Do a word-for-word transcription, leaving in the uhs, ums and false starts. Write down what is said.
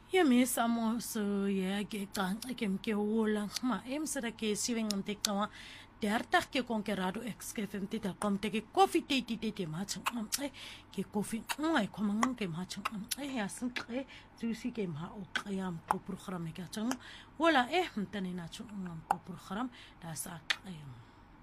Yes, I'm so yeah, get down. I can get all of my aims that I can see and take our dertig ke conquerado ex ke femti ta kom te ke coffee te te te match ai ke coffee ai kom ngang ke match ai ya sun ke tu si ke ma o qiyam ko program ke chang wala eh mtani na chu ngam ko program da sa ai